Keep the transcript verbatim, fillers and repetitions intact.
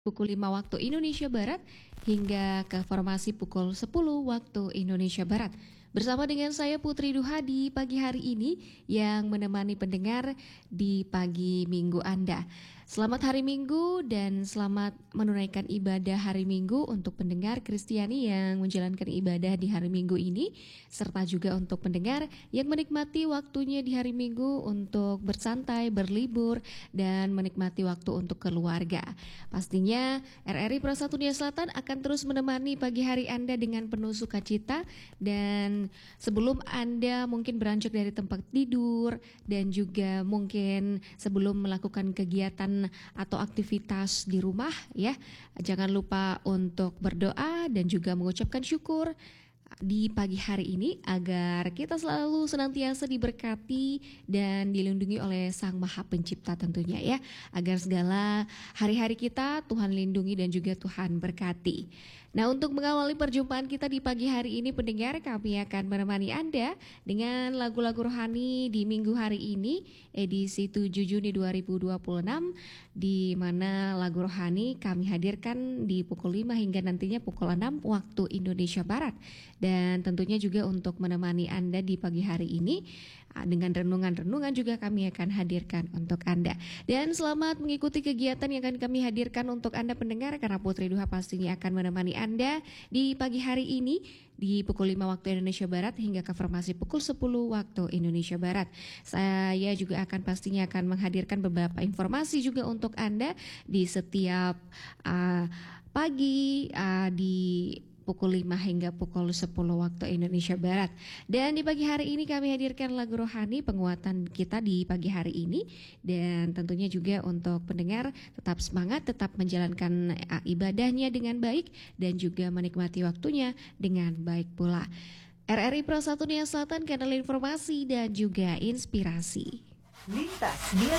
Pukul lima waktu Indonesia Barat hingga ke formasi pukul sepuluh waktu Indonesia Barat. Bersama dengan saya Putri Duha di pagi hari ini yang menemani pendengar di pagi minggu Anda. Selamat hari Minggu dan selamat menunaikan ibadah hari Minggu untuk pendengar Kristiani yang menjalankan ibadah di hari Minggu ini, serta juga untuk pendengar yang menikmati waktunya di hari Minggu untuk bersantai, berlibur, dan menikmati waktu untuk keluarga. Pastinya R R I Prasatu Nia Selatan akan terus menemani pagi hari Anda dengan penuh sukacita. Dan sebelum Anda mungkin beranjak dari tempat tidur dan juga mungkin sebelum melakukan kegiatan atau aktivitas di rumah ya, jangan lupa untuk berdoa dan juga mengucapkan syukur di pagi hari ini agar kita selalu senantiasa diberkati dan dilindungi oleh Sang Maha Pencipta tentunya ya, agar segala hari-hari kita Tuhan lindungi dan juga Tuhan berkati. Nah, untuk mengawali perjumpaan kita di pagi hari ini pendengar, kami akan menemani Anda dengan lagu-lagu rohani di minggu hari ini edisi tujuh Juni dua ribu dua puluh enam, di mana lagu rohani kami hadirkan di pukul lima hingga nantinya pukul enam waktu Indonesia Barat. Dan tentunya juga untuk menemani Anda di pagi hari ini dengan renungan-renungan juga kami akan hadirkan untuk Anda. Dan selamat mengikuti kegiatan yang akan kami hadirkan untuk Anda pendengar, karena Putri Duha pastinya akan menemani Anda di pagi hari ini di pukul lima waktu Indonesia Barat hingga ke formasi pukul sepuluh waktu Indonesia Barat. Saya juga akan pastinya akan menghadirkan beberapa informasi juga untuk Anda di setiap uh, pagi uh, di pukul lima hingga pukul sepuluh waktu Indonesia Barat. Dan di pagi hari ini kami hadirkan lagu rohani penguatan kita di pagi hari ini. Dan tentunya juga untuk pendengar tetap semangat, tetap menjalankan ibadahnya dengan baik dan juga menikmati waktunya dengan baik pula. R R I Prasatu Nia Selatan, kanal informasi dan juga inspirasi. Lintas Nia